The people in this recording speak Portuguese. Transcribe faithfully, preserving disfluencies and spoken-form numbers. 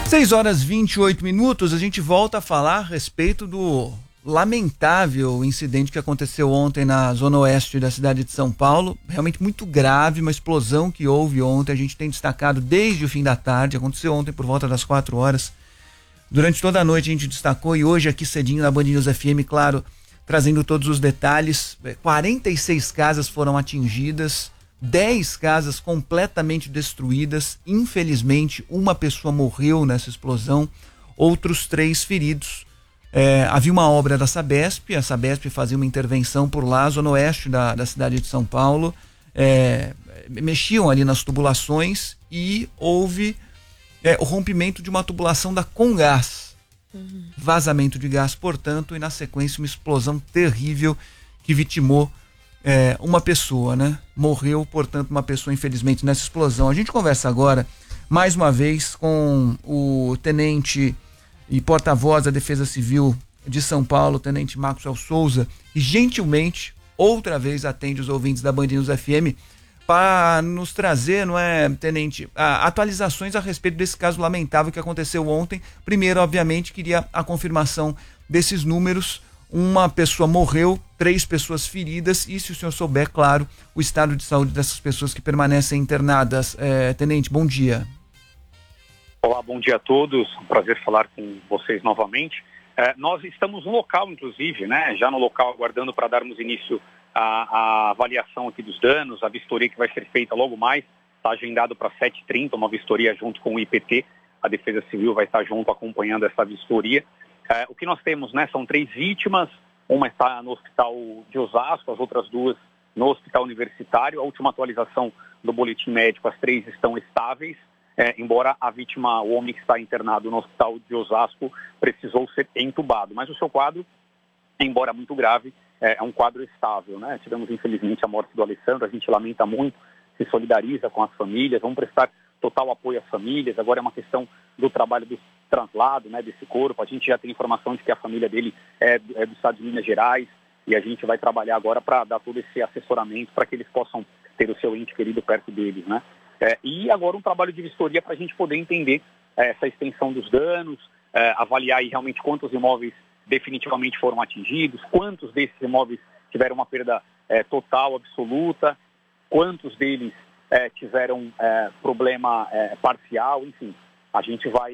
seis horas e vinte e oito minutos, a gente volta a falar a respeito do lamentável incidente que aconteceu ontem na zona oeste da cidade de São Paulo. Realmente muito grave, uma explosão que houve ontem, a gente tem destacado desde o fim da tarde, aconteceu ontem por volta das quatro horas. Durante toda a noite a gente destacou e hoje aqui cedinho na Band News F M, claro, trazendo todos os detalhes. quarenta e seis casas foram atingidas, dez casas completamente destruídas. Infelizmente, uma pessoa morreu nessa explosão, outros três feridos. É, havia uma obra da Sabesp, a Sabesp fazia uma intervenção por lá, zona oeste da, da cidade de São Paulo. É, mexiam ali nas tubulações e houve é, o rompimento de uma tubulação da Comgás. Uhum. Vazamento de gás, portanto, e na sequência uma explosão terrível que vitimou É, uma pessoa, né? Morreu, portanto, uma pessoa, infelizmente, nessa explosão. A gente conversa agora, mais uma vez, com o tenente e porta-voz da Defesa Civil de São Paulo, tenente Maxwell Souza, que gentilmente, outra vez, atende os ouvintes da Band News F M para nos trazer, não é, tenente, a, atualizações a respeito desse caso lamentável que aconteceu ontem. Primeiro, obviamente, queria a confirmação desses números. Uma pessoa morreu, três pessoas feridas, e se o senhor souber, claro, o estado de saúde dessas pessoas que permanecem internadas. É, tenente, bom dia. Olá, bom dia a todos, um prazer falar com vocês novamente. É, nós estamos no local, inclusive, né, já no local, aguardando para darmos início à, à avaliação aqui dos danos, a vistoria que vai ser feita logo mais, está agendado para sete e trinta, uma vistoria junto com o I P T, a Defesa Civil vai estar junto acompanhando essa vistoria. É, o que nós temos, né, são três vítimas, uma está no hospital de Osasco, as outras duas no hospital universitário. A última atualização do boletim médico, as três estão estáveis, é, embora a vítima, o homem que está internado no hospital de Osasco, precisou ser entubado. Mas o seu quadro, embora muito grave, é, é um quadro estável, né? Tivemos, infelizmente, a morte do Alessandro, a gente lamenta muito, se solidariza com as famílias, vamos prestar total apoio às famílias. Agora é uma questão do trabalho do traslado, né, desse corpo. A gente já tem informação de que a família dele é, é do estado de Minas Gerais, e a gente vai trabalhar agora para dar todo esse assessoramento para que eles possam ter o seu ente querido perto deles, né? É, e agora um trabalho de vistoria para a gente poder entender é, essa extensão dos danos, é, avaliar aí realmente quantos imóveis definitivamente foram atingidos, quantos desses imóveis tiveram uma perda é, total, absoluta, quantos deles é, tiveram é, problema é, parcial, enfim. A gente vai